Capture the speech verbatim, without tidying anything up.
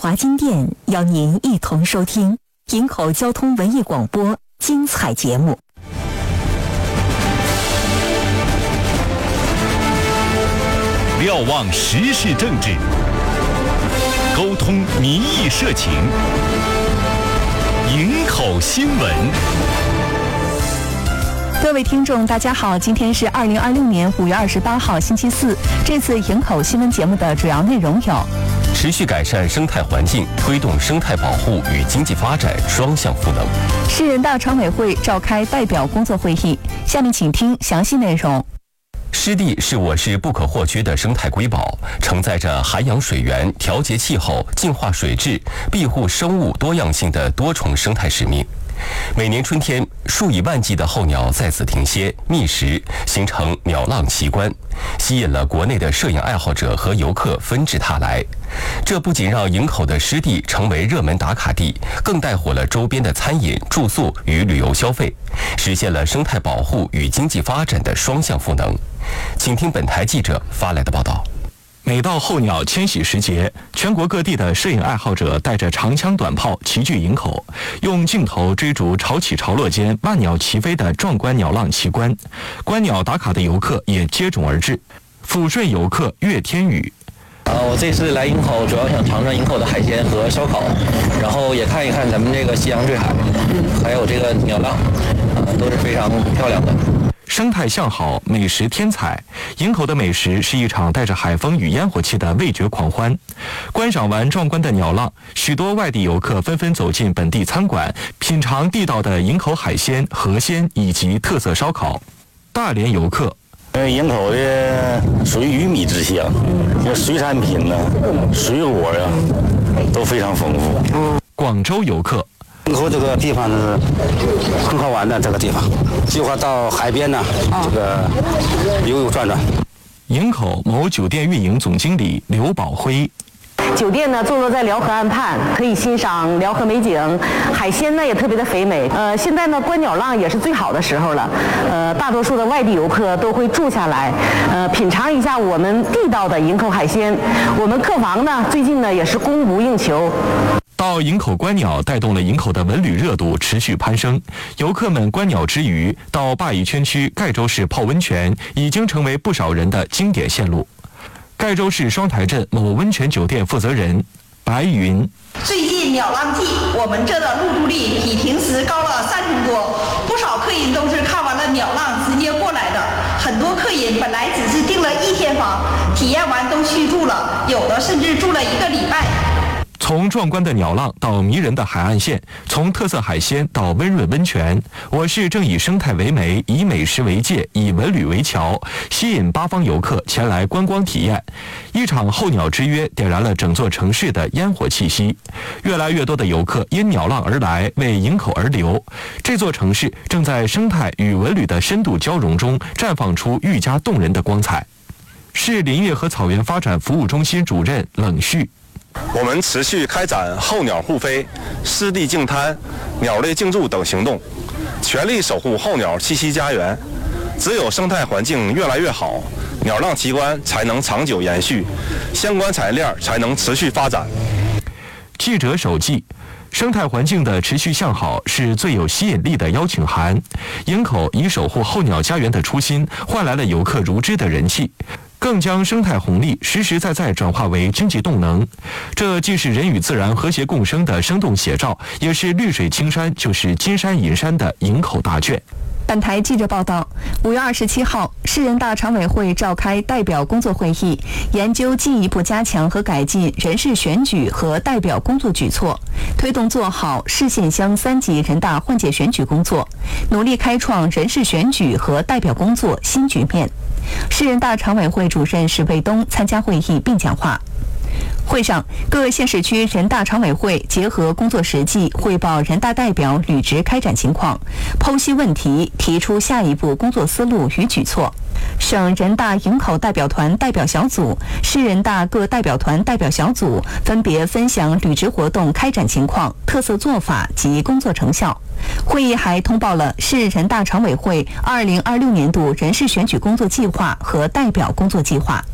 华金店邀您一同收听营口交通文艺广播精彩节目。 瞭望时事政治，沟通民意社情，营口新闻。 各位听众大家好，今天是二零二六年五月二十八号星期四。这次营口新闻节目的主要内容有： 持续改善生态环境，推动生态保护与经济发展双向赋能。 市人大常委会召开代表工作会议，下面请听详细内容。 湿地是我市不可或缺的生态瑰宝，承载着涵养水源、调节气候、净化水质、庇护生物多样性的多重生态使命。每年春天，数以万计的候鸟在此停歇觅食，形成鸟浪奇观，吸引了国内的摄影爱好者和游客纷至沓来。这不仅让营口的湿地成为热门打卡地，更带火了周边的餐饮、住宿与旅游消费，实现了生态保护与经济发展的双向赋能。请听本台记者发来的报道。 每到候鸟迁徙时节，全国各地的摄影爱好者带着长枪短炮齐聚营口，用镜头追逐潮起潮落间万鸟齐飞的壮观鸟浪奇观。观鸟打卡的游客也接踵而至。抚顺游客岳天宇。 啊，我这次来营口主要想尝尝营口的海鲜和烧烤，然后也看一看咱们这个夕阳坠海，还有这个鸟浪，啊，都是非常漂亮的。 生态向好，美食添彩。营口的美食是一场带着海风与烟火气的味觉狂欢。观赏完壮观的鸟浪，许多外地游客纷纷走进本地餐馆，品尝地道的营口海鲜、河鲜以及特色烧烤。大连游客。 营口的属于鱼米之乡，这水产品呢、水果呀、啊、都非常丰富。 广州游客。 营口这个地方是很好玩的，这个地方计划到海边呢，这个游游转转。 营口某酒店运营总经理刘宝辉。 酒店呢坐落在辽河岸畔，可以欣赏辽河美景，海鲜呢也特别的肥美。呃，现在呢观鸟浪也是最好的时候了。呃，大多数的外地游客都会住下来，呃，品尝一下我们地道的营口海鲜。我们客房呢最近呢也是供不应求。 到营口观鸟带动了营口的文旅热度持续攀升，游客们观鸟之余，到鲅鱼圈区盖州市泡温泉已经成为不少人的经典线路。盖州市双台镇某温泉酒店负责人白云： 最近鸟浪季，我们这的入住率比平时高了三成多，不少客人都是看完了鸟浪直接过来的。很多客人本来只是订了一天房，体验完都续住了，有的甚至住了一个礼拜。 从壮观的鸟浪到迷人的海岸线，从特色海鲜到温润温泉，我市正以生态为媒，以美食为界，以文旅为桥，吸引八方游客前来观光体验。一场候鸟之约点燃了整座城市的烟火气息，越来越多的游客因鸟浪而来，为营口而流。这座城市正在生态与文旅的深度交融中绽放出愈加动人的光彩。市林业和草原发展服务中心主任冷旭： 我们持续开展候鸟护飞、湿地净滩、鸟类净住等行动，全力守护候鸟栖息家园。只有生态环境越来越好，鸟浪奇观才能长久延续，相关产业链才能持续发展。 记者手记：生态环境的持续向好是最有吸引力的邀请函。营口以守护候鸟家园的初心，换来了游客如织的人气，更将生态红利实实在在转化为经济动能。这既是人与自然和谐共生的生动写照，也是绿水青山就是金山银山的营口大卷。 本台记者报道，五月二十七号，市人大常委会召开代表工作会议，研究进一步加强和改进人事选举和代表工作举措，推动做好市县乡三级人大换届选举工作，努力开创人事选举和代表工作新局面。市人大常委会主任史卫东参加会议并讲话。会上，各县市区人大常委会结合工作实际，汇报人大代表履职开展情况，剖析问题，提出下一步工作思路与举措。省人大营口代表团代表小组、市人大各代表团代表小组分别分享履职活动开展情况、特色做法及工作成效。会议还通报了市人大常委会二零二六年度人事选举工作计划和代表工作计划。